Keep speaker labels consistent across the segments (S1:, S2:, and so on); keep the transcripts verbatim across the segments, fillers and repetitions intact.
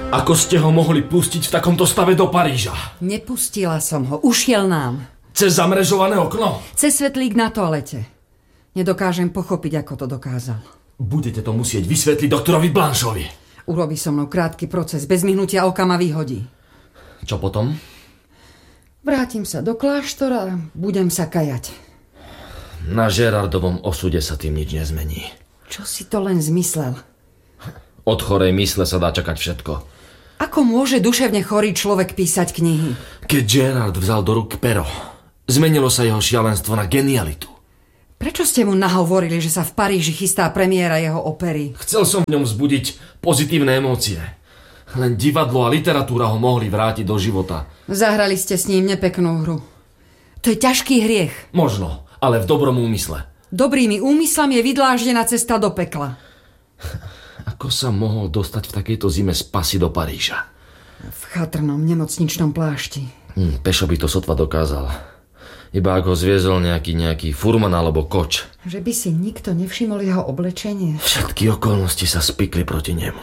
S1: Ako ste ho mohli pustiť v takomto stave do Paríža?
S2: Nepustila som ho, ušiel nám.
S1: Cez zamrežované okno?
S2: Cez svetlík na toalete. Nedokážem pochopiť, ako to dokázal.
S1: Budete to musieť vysvetliť doktorovi Blanchovi.
S2: Urobí so mnou krátky proces, bez mihnutia oka ma vyhodí.
S1: Čo potom?
S2: Vrátim sa do kláštora a budem sa kajať.
S1: Na Gerardovom osude sa tým nič nezmení.
S2: Čo si to len zmyslel?
S1: Od chorej mysle sa dá čakať všetko.
S2: Ako môže duševne chorý človek písať knihy?
S1: Keď Gerard vzal do rúk pero, zmenilo sa jeho šialenstvo na genialitu.
S2: Prečo ste mu nahovorili, že sa v Paríži chystá premiéra jeho opery?
S1: Chcel som v ňom vzbudiť pozitívne emócie. Len divadlo a literatúra ho mohli vrátiť do života.
S2: Zahrali ste s ním nepeknú hru. To je ťažký hriech.
S1: Možno, ale v dobrom úmysle.
S2: Dobrými úmyslami je vydláždená cesta do pekla.
S1: Ako sa mohol dostať v takejto zime z Passy do Paríža?
S2: V chatrnom nemocničnom plášti.
S1: Hm, pešo by to sotva dokázal. Iba ak ho zviezol nejaký, nejaký furman alebo koč.
S2: Že by si nikto nevšimol jeho oblečenie?
S1: Všetky okolnosti sa spikli proti nemu.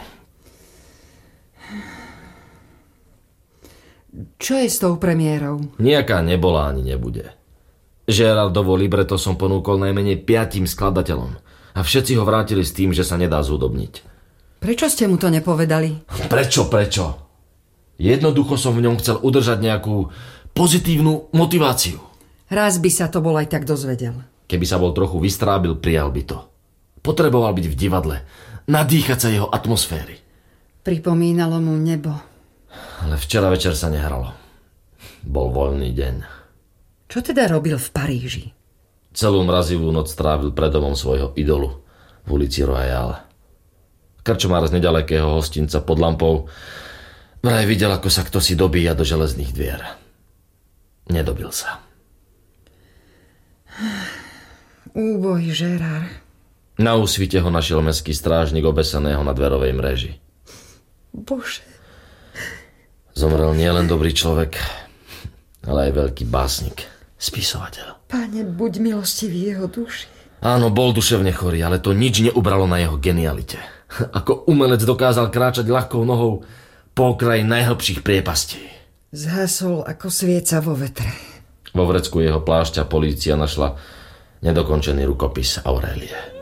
S2: Čo je s tou premiérou?
S1: Nijaká nebola ani nebude. Gerardovo libreto som ponúkol najmenej piatim skladateľom. A všetci ho vrátili s tým, že sa nedá zúdobniť.
S2: Prečo ste mu to nepovedali?
S1: Prečo, prečo? Jednoducho som v ňom chcel udržať nejakú pozitívnu motiváciu.
S2: Raz by sa to bol aj tak dozvedel.
S1: Keby sa bol trochu vystrábil, prijal by to. Potreboval byť v divadle, nadýchať sa jeho atmosféry.
S2: Pripomínalo mu nebo.
S1: Ale včera večer sa nehralo. Bol voľný deň.
S2: Čo teda robil v Paríži?
S1: Celú mrazivú noc strávil pred domom svojho idolu v ulici Royale. Krčmár z nedalekého hostinca pod lampou vraj videl, ako sa kto si dobíja do železných dvier. Nedobil sa.
S2: Úboj, Gerard.
S1: Na úsvite ho našiel mestský strážnik obesaného na dverovej mreži.
S2: Bože.
S1: Zomrel nielen dobrý človek, ale aj veľký básnik, spisovateľ.
S2: Pane, buď milostivý jeho duši.
S1: Áno, bol duševne chorý, ale to nič neubralo na jeho genialite. Ako umelec dokázal kráčať ľahkou nohou po okraji najhlbších priepastí.
S2: Zhasol ako svieca vo vetre.
S1: Vo vrecku jeho plášťa polícia našla nedokončený rukopis Aurélie.